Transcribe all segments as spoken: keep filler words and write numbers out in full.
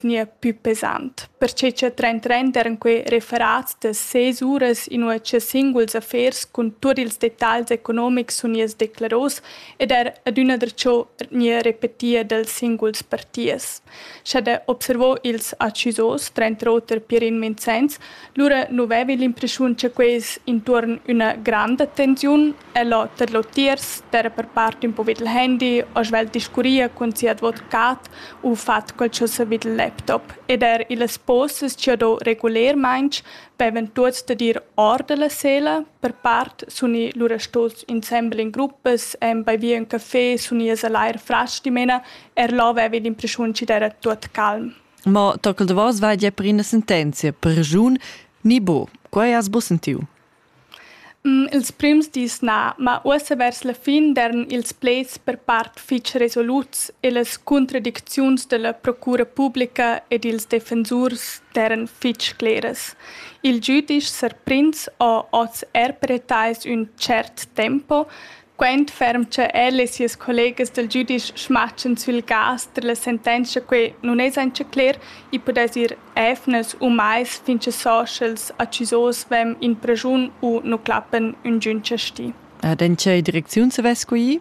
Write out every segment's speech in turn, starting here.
nie più pesant. Perché c'è trenta trenta erano quei referats de sei ures in cui c'è singuls affairs con tutti i dettagli economici su nies declaros ed er ad una der ciò nie repetia del singuls parties. C'è da observò ils accisos, trenta roter Pierin Vincenz, lura non avevi l'impressione che quais intorno una grande attenzione e lo ter lo tiers, ter per parte un po' vid il handy, o svel discuria con si advocat o fat qualcosa vid il laptop. Ed er il sposes ci do regular mainch, beven tuts da dir orda la sela, per part suni lura stos insieme in gruppes, em bei via un caffè, suni es a l'air frasch di mena, er lo avevi l'impressione ci era tot calm. Ma tocca da vos vai per una sentenza, per ragione ni bo. Quai has bo sentiu? Mm, ils prims dis na, ma ussa vers la fin dern ils plets per part fitch resoluts e las contradicziuns de la procura pubblica ed ils defensurs deren fitch claras. Il giudice serprins o oz erpretais un cert tempo, quent fermce elle e sies collegas del giudice smatchen sul gas der la sentenza que non es anche clear i podes ir efnes o mais finche socials accisos vem in prejun o no klappen un giunce sti. A den c'è direzione se ves qui?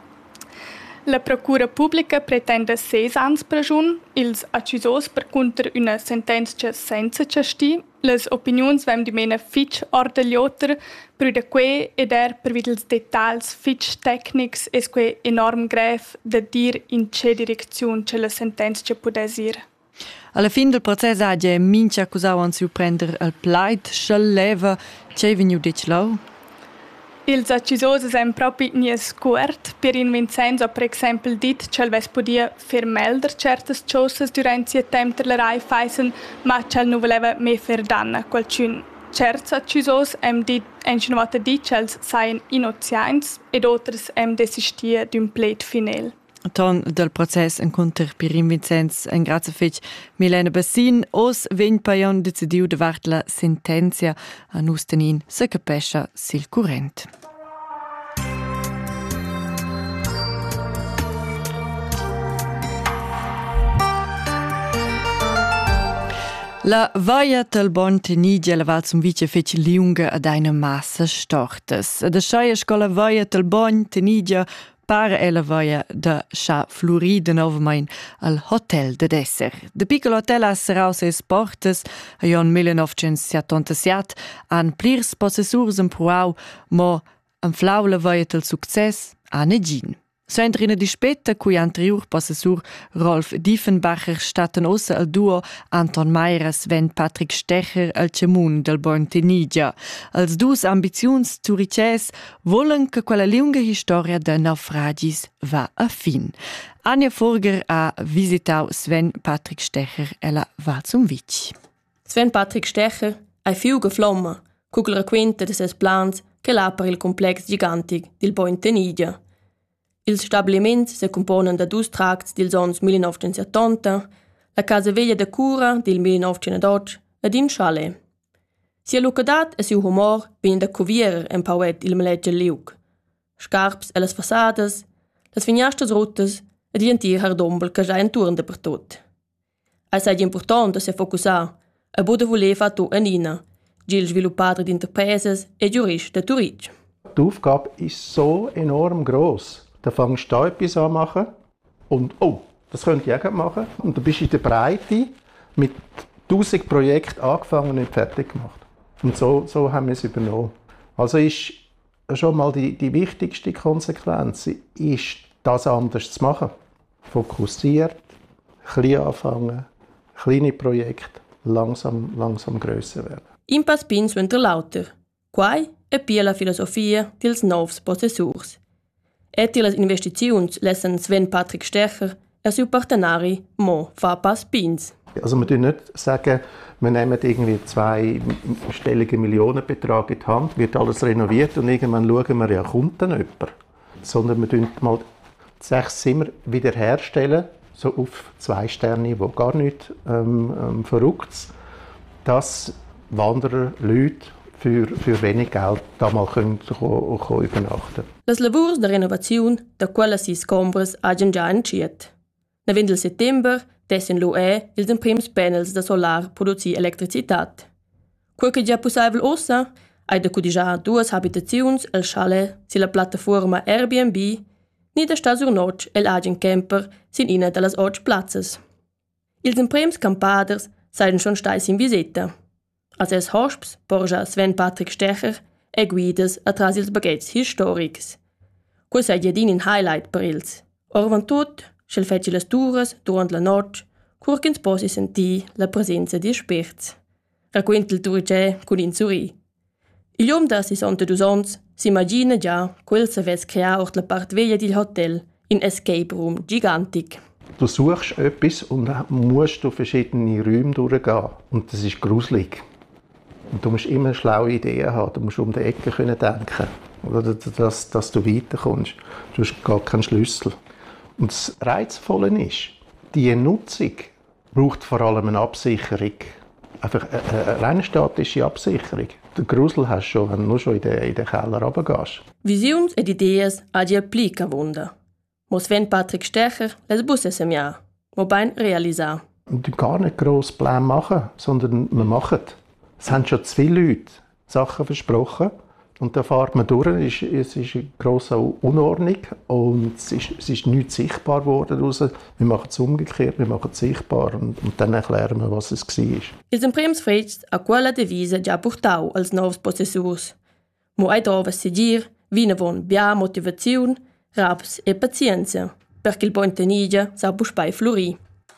La procura pubblica pretende seis ans prejun, ils accisos per conter una sentenza senza cesti. Les opinions vem di mena fitch ordegliotter, per da que ed er per videls dettals fitch tecnics es que enorm gref da dir in che direcziun che la sentenza pudes ir. Alla fin del processo ha già minci accusau an siu prender al pleit, schel leva, c'è veniu declau? Ils accisos sem propi nies cuert. Pierin Vincenzo, per exempel, dit c'el ves podia fer melder certas ciosas durant sia temp la rai faisen, ma c'el nu voleva me fer danna qualcun. Certs accisos em dit enche novata dit c'els saien innoziants ed oters em desistia d'un pleit final. Ton del process encontr Pierin Vincenz en grazie fetg Milena Bassin os vegn paion decidiu de vart la sentencia a nus tenin se capescha sil current. La vaia del bon Tenigia la val zum vice fece liunga ad una massa stortes. Da schaia scola vaia del bon Tenigia para e la vaia da scha Florida novamain al hotel de desser. De piccolo hotel ha serau ses portes a jon millenovecentosettantasette an plirs possessurs en pruau, mo an flau la vaia del success a negin. So entrina di spetta cui anterior possessur Rolf Diefenbacher statten ossa al duo Anton Meyer Sven Patrick Stecher al Cemun del Bon Tenigia. Als dus ambiziuns zurices volen che quella lunga historia de naufragis va a fin. Anja Forger ha visitau Sven Patrick Stecher e la va zum vic. Sven Patrick Stecher ha fiu geflomma, cucla quinta de ses plans che l'ha per il complex gigantic del Bon Tenigia. Ils stabiliments se componen da dus tracts dils ons millenovecentosettanta, la casa veglia de cura del millenovecentootto ed in chalet. Sia lucadat e siu humor vegn da cuvierer en pauet il melegge liug. Scarps e las façadas, las finiastras rottes ed in tir hardombel ca già en turn per tot. Ai sei important da se focusar a bude voler fa tu anina, gil sviluppadre d'interpreses e giurist de Turic. Die Aufgabe ist so enorm gross. Da fängst du da etwas an machen und oh, das könnte ich auch machen. Und du bist in der Breite mit tausend Projekten angefangen und nicht fertig gemacht. Und so, so haben wir es übernommen. Also ist schon mal die, die wichtigste Konsequenz, ist das anders zu machen. Fokussiert, klein anfangen, kleine Projekte, langsam, langsam grösser werden. Impas pins unter lauter. Quai e pia la filosofia dils novs possessurs. Etti las investiziuns lessen Sven Patrick Stecher e siu partenari mo fa pas pins. Also wir tun nicht sagen, wir nehmen irgendwie zwei stellige Millionenbetrag in die Hand, wird alles renoviert und irgendwann schauen wir, ja, kommt dann jemand. Sondern wir tun mal sechs Zimmer wiederherstellen, so auf zwei Sterne, wo gar nicht ähm, ähm, verrückt, dass Wanderer, Leute für, für wenig Geld da mal können, können, können übernachten. Las lavurs de renovaziun da quella sis combres agen già enciet. Na vendel settember Tessin lo è ils imprims panels da solar produzi electricitat. Quel che già possibile ossa, hai da cudigià duas habitaziuns el chalet si la piattaforma Airbnb, ni da sta sur notch el agent camper sin ina de las och plazzas. Ils imprims campaders seien schon stais in visita. Als es hosps porja Sven Patrick Stecher e guidas atras ils baguettes historics. Quel sei giadin in highlight per ils. Orvan tut, schel feci las turas durant la notch, curchins posi senti la presenza di esperts. Racquenta il turigè con in suri. Il uom da sessantadue ans si immagina già quel se vez crear ort la part veglia del hotel in escape room gigantic. Du suchst etwas und musst durch verschiedene Räume durchgehen. Und das ist gruselig. Und du musst immer schlaue Ideen haben. Du musst um die Ecke können denken, oder dass, dass du weiterkommst. Du hast gar keinen Schlüssel. Und das Reizvolle ist, die Nutzung braucht vor allem eine Absicherung. Einfach eine, eine rein statische Absicherung. Den Grusel hast du schon, wenn du nur schon in den, in den Keller runtergehst. Visions ed ideas a di applica wunda. Mo Sven Patrick Stecher les busse sem ja, mo bein realisar. Und du gar nicht gross Pläne machen, sondern wir machen. Es haben schon zu viele Leute Sachen versprochen. Und da fährt man durch, es ist, es ist eine grosse Unordnung und es ist, es ist nichts sichtbar geworden daraus. Wir machen es umgekehrt, wir machen es sichtbar und, und dann erklären wir, was es war. Ils imprims freists a quella devisa già portau als novs possessurs. Mo ai dovas segir, vina von bia motivaziun, raps e pazienza, perché il point tenigia sa buspai flori.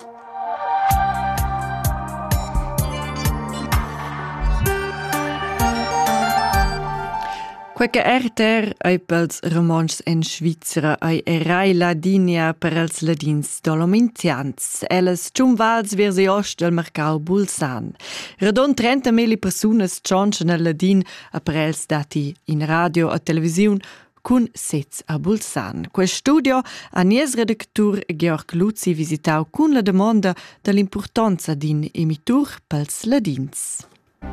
Qualche erter ei pels romansch en Schweizer ei erai ladinia per els ladins dolomintians. Elles ciumvals versi ost del mercau Bulsan. Redon trenta mili personas tschonschen el ladin a per els dati in radio a televisiun cun sez a Bulsan. Quel studio a nies redaktur Georg Luzi visitau cun la demanda de l'importanza din emitur pels ladins.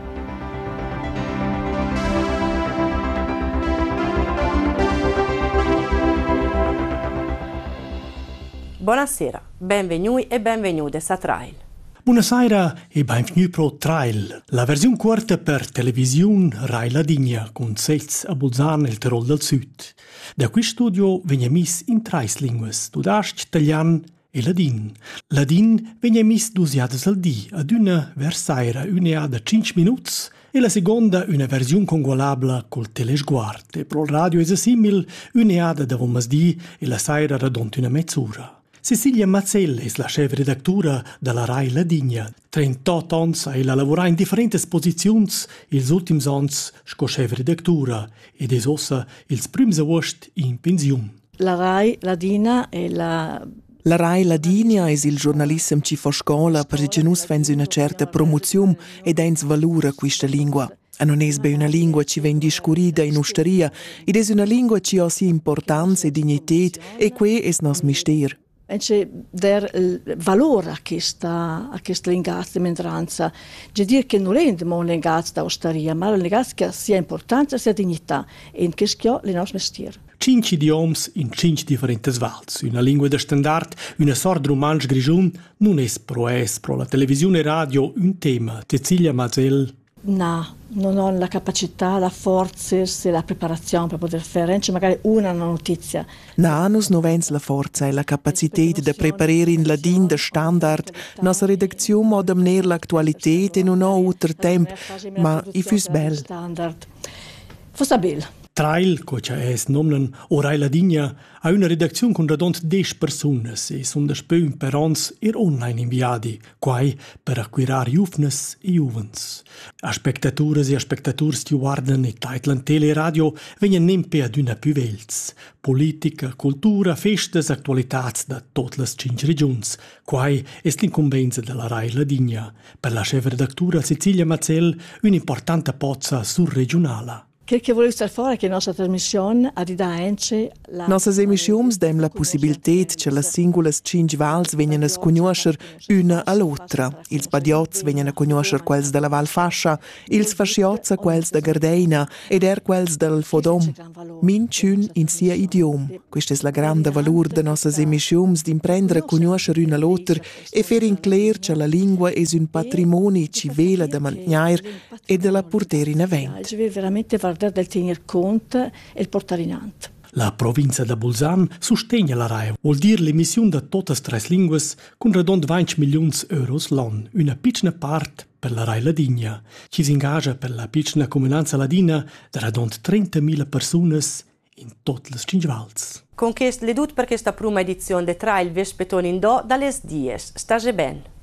Buonasera, benvenuti e benvenute a Trail. Buonasera e benvenuti pro Trail, la versione corta per televisione Rai Ladigna con sez a Bolzano e il Tirol del Sud. Da qui studio viene mis in tre lingue, tudasc, italian e ladin. Ladin viene mis dusiadas al di, ad una versaira una da cinque minuti e la seconda una versione congolabla col telesguard. E pro radio è simil una da vomas di e la saira radonta una mezz'ora. Cecilia Mazzell è la chef redaktura della Rai Ladigna. trentotto anni e la lavora in differenti posizioni, ils ultimi anni sco chef redaktura ed è ossa ils prims agost in pensione. La Rai Ladigna è la... La Rai Ladigna è il giornalismo ci fa scuola perché noi facciamo una certa promozione ed è valore questa lingua. E non è una lingua che viene discorrida in osteria, ed è una lingua che ha sia importanza e dignità e qui è il nostro mistero. E c'è del valore a questa, a questa lingua di minoranza. C'è dire che non è un lingua da osteria, ma un lingua che sia importanza e sia dignità. E in questo è il nostro mestiere. Cinque idiomi in cinque differenti valsi. Una lingua da standard, una sorta di romanzo grigion, non è pro es, pro la televisione e radio un tema. Cecilia Mazzell. No, non ho la capacità, la forza e la preparazione per poter fare anche magari una notizia. No, non abbiamo la forza e la capacità di preparare in ladin da standard. Nostra redazione ha damner l'attualità e non ha altro tempo, ma i fus bel. Fosse bello. Trail, cocia es nomnen Rai Ladigna, ha una redazione con radont dieci persone e sono da spön per ans er online inviati, quai per acquirar juvnes e juvens. A spectatores e a spectators che guardano e titlan tele e radio vengono nempe ad una più velz. Politica, cultura, festes, actualitats da tutte le cinque regioni. Quai è l'incombenza della Rai Ladigna. Per la chef redaktura Cecilia Mazzell un'importante pozza surregionale. Quel che volevo star fuori è che la nostra trasmissione ha da ence la Nossas emissiums dem la possibilitet che las singulas cinc vals vengan a conoscer una all'altra. Ils badiots vengan a conoscer quels della Val Fascia, ils fasciots a quels da Gardeina ed er quels del Fodom. Minciun in sia idiom. Questa è la grande valor de nossas emissiums d'imprendere a conoscer una all'altra e fer incler che la lingua è un patrimonio civile da mantenere e della portare in avent. Ci deve veramente del tenere conto e il portare in avanti. La provincia de Bolzan sostegna la RAI, vuol dire l'emissione di tutte le tre lingue con redond venti milioni di euro l'anno, una piccola parte per la RAI Ladigna. Ci si ingaggia per la piccola comunanza ladina di redond trentamila persone in tutte le cinque vals. Con questo le dut per questa prima edizione de Trail Vespeton in Do dalle dies. Stage ben.